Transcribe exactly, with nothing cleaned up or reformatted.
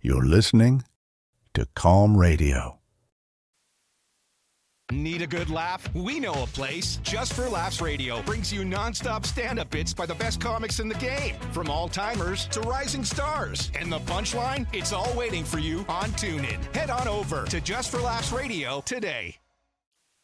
You're listening to Calm Radio. Need a good laugh? We know a place. Just for Laughs Radio brings you nonstop stand-up bits by the best comics in the game. From all-timers to rising stars. And the punchline? It's all waiting for you on TuneIn. Head on over to Just for Laughs Radio today.